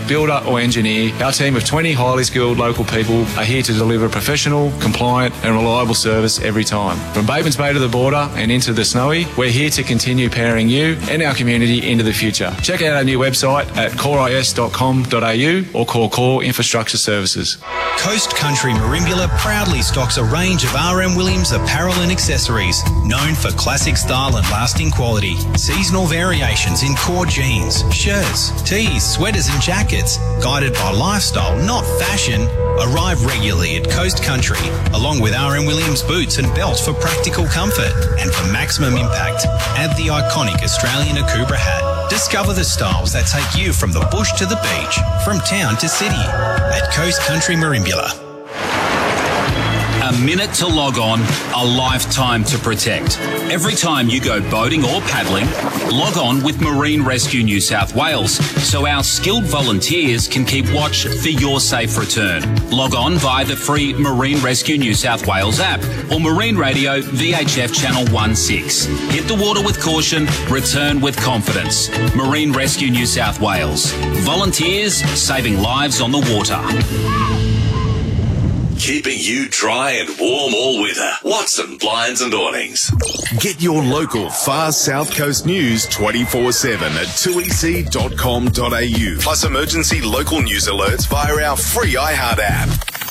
builder or engineer, our team of 20 highly skilled local people are here to deliver professional, compliant and reliable service every time. From Batemans Bay to the border and into the Snowy, we're here to continue powering you and our community into the future. Check out our new website at coreis.com.au or call Core Infrastructure Services. Coast Country Merimbula proudly stocks a range of RM Williams apparel and accessories, known for classic style and lasting quality. Seasonal variations in core jeans, shirts, tees, sweaters and jackets, guided by lifestyle, not fashion. Arrive regularly at Coast Country, along with RM Williams boots and belts for practical comfort. And for maximum impact, add the iconic Australian Akubra hat. Discover the styles that take you from the bush to the beach, from town to city, at Coast Country Merimbula. A minute to log on, a lifetime to protect. Every time you go boating or paddling, log on with Marine Rescue New South Wales so our skilled volunteers can keep watch for your safe return. Log on via the free Marine Rescue New South Wales app or Marine Radio VHF Channel 16. Hit the water with caution, return with confidence. Marine Rescue New South Wales. Volunteers saving lives on the water. Keeping you dry and warm all winter. Watson Blinds and Awnings. Get your local Far South Coast news 24/7 at 2ec.com.au. Plus emergency local news alerts via our free iHeart app.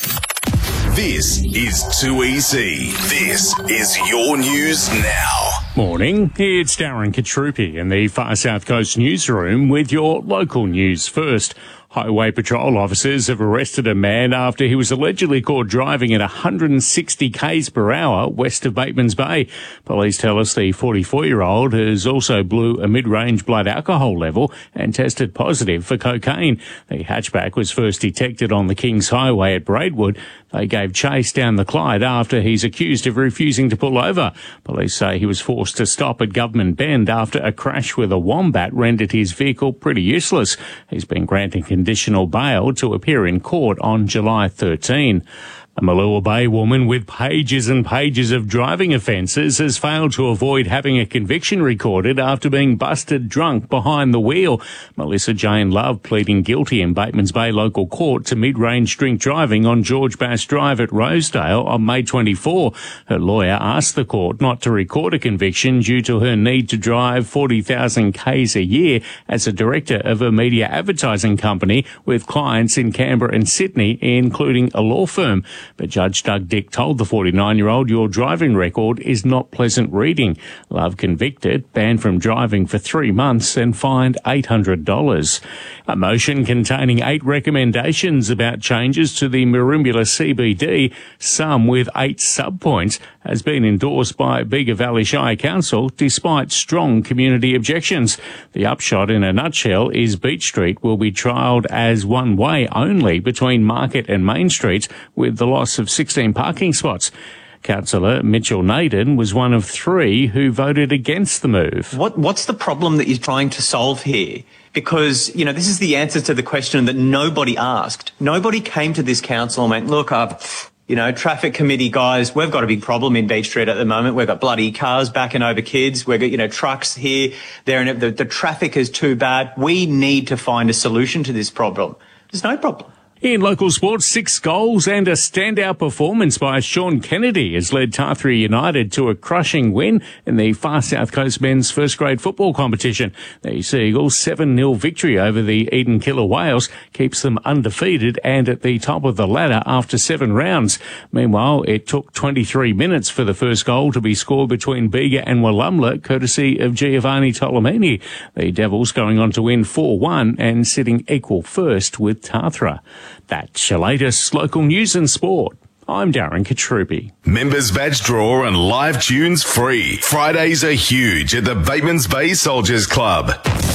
This is 2EC. This is your news now. Morning, it's Darren Katrupi in the Far South Coast newsroom with your local news first. Highway patrol officers have arrested a man after he was allegedly caught driving at 160 k's per hour west of Batemans Bay. Police tell us the 44-year-old has also blew a mid-range blood alcohol level and tested positive for cocaine. The hatchback was first detected on the Kings Highway at Braidwood. They gave chase down the Clyde after he's accused of refusing to pull over. Police say he was forced to stop at Government Bend after a crash with a wombat rendered his vehicle pretty useless. He's been granted conditional bail to appear in court on July 13. A Malua Bay woman with pages and pages of driving offences has failed to avoid having a conviction recorded after being busted drunk behind the wheel. Melissa Jane Love pleading guilty in Batemans Bay Local Court to mid-range drink driving on George Bass Drive at Rosedale on May 24. Her lawyer asked the court not to record a conviction due to her need to drive 40,000 k's a year as a director of a media advertising company with clients in Canberra and Sydney, including a law firm. But Judge Doug Dick told the 49-year-old, your driving record is not pleasant reading. Love convicted, banned from driving for 3 months and fined $800. A motion containing 8 recommendations about changes to the Merimbula CBD, some with 8 sub-points, has been endorsed by Bega Valley Shire Council despite strong community objections. The upshot in a nutshell is Beach Street will be trialled as one way only between Market and Main Streets with the loss of 16 parking spots. Councillor Mitchell Naden was one of 3 who voted against the move. What's the problem that you're trying to solve here? Because, this is the answer to the question that nobody asked. Nobody came to this council and went, look, traffic committee guys, we've got a big problem in Beach Street at the moment. We've got bloody cars backing over kids. We've got, trucks here, there, and the traffic is too bad. We need to find a solution to this problem. There's no problem. In local sports, 6 goals and a standout performance by Sean Kennedy has led Tathra United to a crushing win in the Far South Coast men's first grade football competition. The Seagulls' 7-0 victory over the Eden Killer Whales keeps them undefeated and at the top of the ladder after 7 rounds. Meanwhile, it took 23 minutes for the first goal to be scored between Bega and Wallumbla, courtesy of Giovanni Tolomini. The Devils going on to win 4-1 and sitting equal first with Tathra. That's your latest local news and sport. I'm Darren Katrupi. Members badge draw and live tunes free. Fridays are huge at the Batemans Bay Soldiers Club.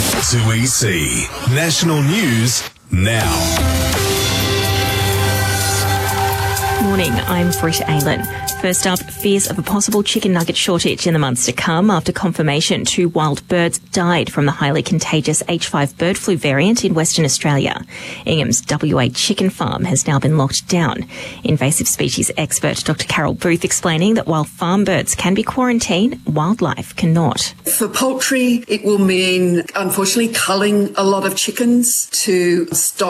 2EC. National News Now. Morning, I'm Britt Aylan. First up, fears of a possible chicken nugget shortage in the months to come after confirmation 2 wild birds died from the highly contagious H5 bird flu variant in Western Australia. Ingham's WA chicken farm has now been locked down. Invasive species expert Dr. Carol Booth explaining that while farm birds can be quarantined, wildlife cannot. For poultry, it will mean, unfortunately, culling a lot of chickens to stop